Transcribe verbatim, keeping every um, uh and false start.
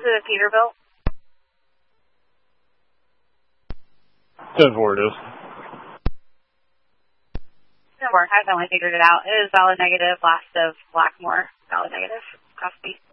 Is it a Peterbilt? ten four it is. ten four, I finally figured it out. It is valid negative, last of Blackmore. Valid negative. Copy.